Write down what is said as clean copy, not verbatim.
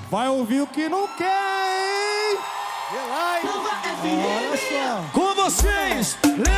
Vai ouvir o que não quer, hein? Olha só. Com vocês,